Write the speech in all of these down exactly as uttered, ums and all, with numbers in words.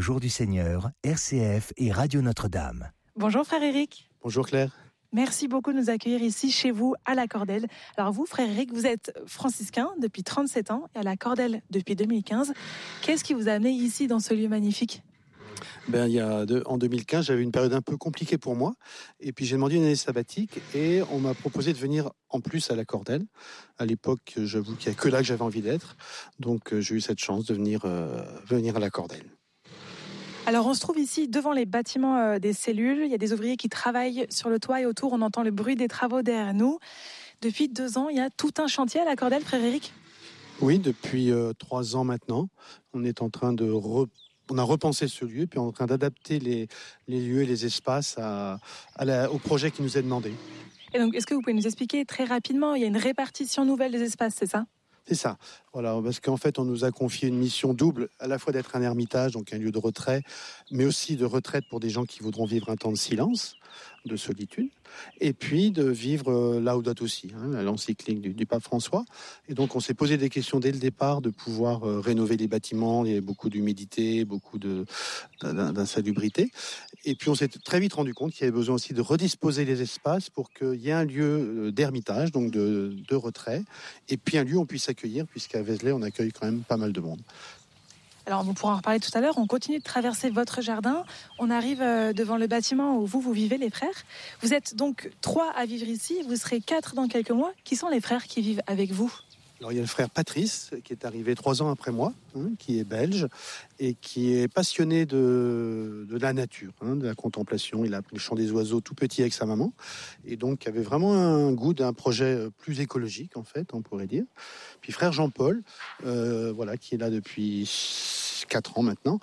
Jour du Seigneur, R C F et Radio Notre-Dame. Bonjour frère Éric. Bonjour Claire. Merci beaucoup de nous accueillir ici chez vous à la Cordelle. Alors vous, frère Éric, vous êtes franciscain depuis trente-sept ans et à la Cordelle depuis deux mille quinze. Qu'est-ce qui vous a amené ici dans ce lieu magnifique ? Ben, il y a deux, en deux mille quinze, j'avais une période un peu compliquée pour moi. Et puis j'ai demandé une année sabbatique et on m'a proposé de venir en plus à la Cordelle. À l'époque, j'avoue qu'il n'y a que là que j'avais envie d'être. Donc j'ai eu cette chance de venir, euh, venir à la Cordelle. Alors on se trouve ici devant les bâtiments euh, des cellules. Il y a des ouvriers qui travaillent sur le toit et autour. On entend le bruit des travaux derrière nous. Depuis deux ans, il y a tout un chantier à la Cordelle, frère Éric ? Oui, depuis euh, trois ans maintenant. On est en train de... Re... On a repensé ce lieu, puis on est en train d'adapter les, les lieux et les espaces à, à la, au projet qui nous est demandé. Et donc, est-ce que vous pouvez nous expliquer très rapidement, il y a une répartition nouvelle des espaces, c'est ça ? C'est ça, voilà, parce qu'en fait, on nous a confié une mission double, à la fois d'être un ermitage, donc un lieu de retrait, mais aussi de retraite pour des gens qui voudront vivre un temps de silence, de solitude, et puis de vivre euh, Laudato Si, hein, l'encyclique du, du pape François. Et donc, on s'est posé des questions dès le départ de pouvoir euh, rénover les bâtiments. Il y avait beaucoup d'humidité, beaucoup de, d'insalubrité. Et puis, on s'est très vite rendu compte qu'il y avait besoin aussi de redisposer les espaces pour qu'il y ait un lieu d'ermitage, donc de, de retrait, et puis un lieu où on puisse accueillir, puisqu'à Vézelay, on accueille quand même pas mal de monde. Alors, on pourra en reparler tout à l'heure. On continue de traverser votre jardin. On arrive devant le bâtiment où vous, vous vivez, les frères. Vous êtes donc trois à vivre ici. Vous serez quatre dans quelques mois. Qui sont les frères qui vivent avec vous ? Alors, il y a le frère Patrice, qui est arrivé trois ans après moi, hein, qui est belge et qui est passionné de, de la nature, hein, de la contemplation. Il a appris le chant des oiseaux tout petit avec sa maman et donc avait vraiment un goût d'un projet plus écologique, en fait, on pourrait dire. Puis frère Jean-Paul, euh, voilà, qui est là depuis quatre ans maintenant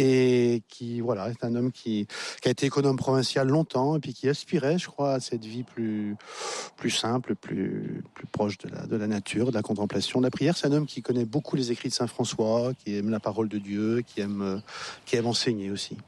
et qui, voilà, est un homme qui, qui a été économe provincial longtemps et puis qui aspirait, je crois, à cette vie plus, plus simple, plus, plus proche de la, de la nature, de la contemplation, de la prière. C'est un homme qui connaît beaucoup les écrits de Saint François, qui aime la parole de Dieu, qui aime, qui aime enseigner aussi.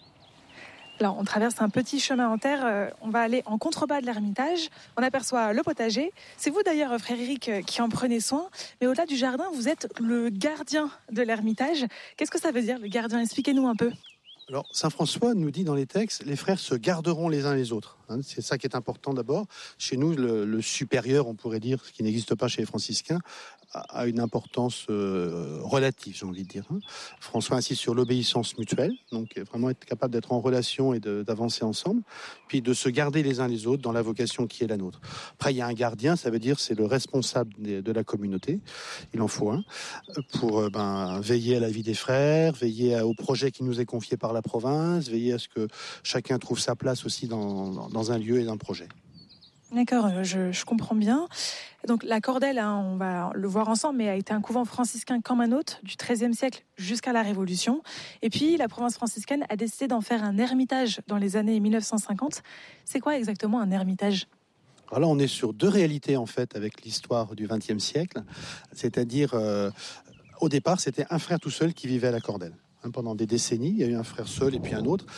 Alors, on traverse un petit chemin en terre. On va aller en contrebas de l'ermitage. On aperçoit le potager. C'est vous d'ailleurs, frère Éric, qui en prenez soin. Mais au-delà du jardin, vous êtes le gardien de l'ermitage. Qu'est-ce que ça veut dire, le gardien ? Expliquez-nous un peu. Alors, Saint François nous dit dans les textes, les frères se garderont les uns les autres. Hein, c'est ça qui est important d'abord. Chez nous, le, le supérieur, on pourrait dire, ce qui n'existe pas chez les franciscains, a, a une importance euh, relative, j'ai envie de dire. Hein. François insiste sur l'obéissance mutuelle, donc vraiment être capable d'être en relation et de, d'avancer ensemble, puis de se garder les uns les autres dans la vocation qui est la nôtre. Après, il y a un gardien, ça veut dire c'est le responsable de, de la communauté, il en faut un, pour ben, veiller à la vie des frères, veiller à, au projet qui nous est confié par la province, veiller à ce que chacun trouve sa place aussi dans, dans, dans un lieu et un projet. D'accord, je, je comprends bien. Donc la Cordelle, hein, on va le voir ensemble, mais a été un couvent franciscain comme un autre du treizième siècle jusqu'à la Révolution. Et puis la province franciscaine a décidé d'en faire un ermitage dans les années mille neuf cent cinquante. C'est quoi exactement un ermitage ? Alors là, on est sur deux réalités en fait avec l'histoire du vingtième siècle. C'est-à-dire, euh, au départ, c'était un frère tout seul qui vivait à la Cordelle. Pendant des décennies, il y a eu un frère seul et puis un autre.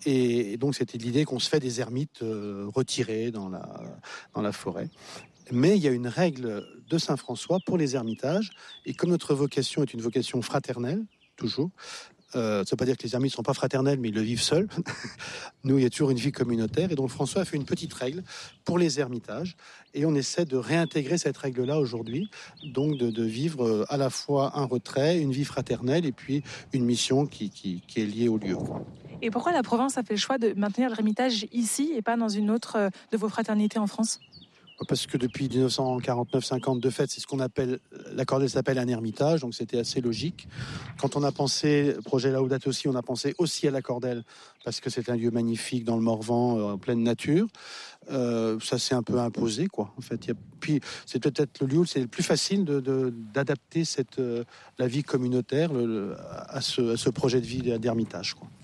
Et donc, c'était l'idée qu'on se fait des ermites euh, retirés dans la, dans la forêt. Mais il y a une règle de Saint François pour les ermitages. Et comme notre vocation est une vocation fraternelle, toujours, euh, ça ne veut pas dire que les ermites ne sont pas fraternels, mais ils le vivent seuls. Nous, il y a toujours une vie communautaire. Et donc, François a fait une petite règle pour les ermitages. Et on essaie de réintégrer cette règle-là aujourd'hui. Donc, de, de vivre à la fois un retrait, une vie fraternelle et puis une mission qui, qui, qui est liée au lieu. Et pourquoi la province a fait le choix de maintenir l'ermitage ici et pas dans une autre de vos fraternités en France ? Parce que depuis dix-neuf cent quarante-neuf cinquante, de fait, c'est ce qu'on appelle, la Cordelle s'appelle un ermitage, donc c'était assez logique. Quand on a pensé, projet Laudato Si, on a pensé aussi à la Cordelle, parce que c'est un lieu magnifique dans le Morvan, euh, en pleine nature. Euh, ça s'est un peu imposé, quoi. En fait, il y a, puis c'est peut-être le lieu où c'est le plus facile de, de, d'adapter cette, euh, la vie communautaire le, le, à, ce, à ce projet de vie d'ermitage, quoi.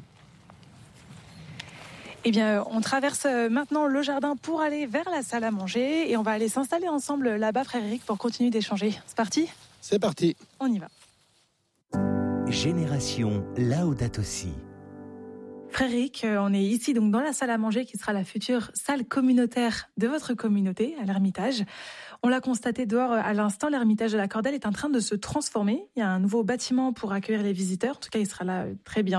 Eh bien, on traverse maintenant le jardin pour aller vers la salle à manger et on va aller s'installer ensemble là-bas, frère Éric, pour continuer d'échanger. C'est parti ? C'est parti. On y va. Génération Laudato Si. Frère Éric, on est ici donc dans la salle à manger qui sera la future salle communautaire de votre communauté, à l'Ermitage. On l'a constaté dehors à l'instant, l'Ermitage de la Cordelle est en train de se transformer. Il y a un nouveau bâtiment pour accueillir les visiteurs. En tout cas, il sera là très bien.